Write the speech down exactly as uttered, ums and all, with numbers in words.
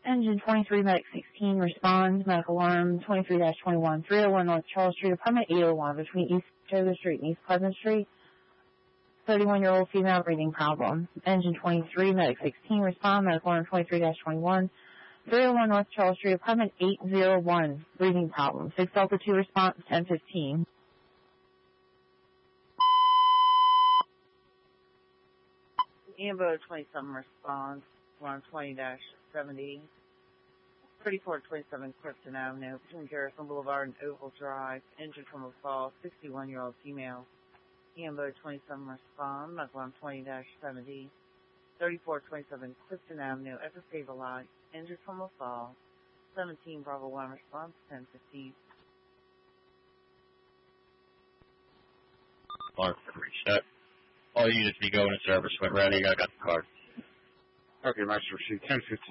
Engine twenty-three, Medic sixteen, responds, medical alarm twenty-three dash twenty-one, three oh one North Charles Street, apartment eight oh one, between East Taylor Street and East Pleasant Street. thirty-one-year-old female, breathing problem. Engine twenty-three, Medic sixteen, respond, medical alarm twenty-three dash twenty-one, three oh one North Charles Street, apartment eight oh one, breathing problem. six Delta two, response, ten fifteen. Ambo twenty-seven response, alarm twenty dash seventy, thirty-four twenty-seven Clifton Avenue, between Garrison Boulevard and Oval Drive, injured from a fall, sixty-one-year-old female. Ambo twenty-seven response, alarm twenty dash seventy, thirty-four twenty-seven Clifton Avenue, ever stabilized, injured from a fall, seventeen Bravo one response, ten fifteen. Alarm reset. All units be going in service when ready. I got the card. Okay, Master Receipt ten fifteen.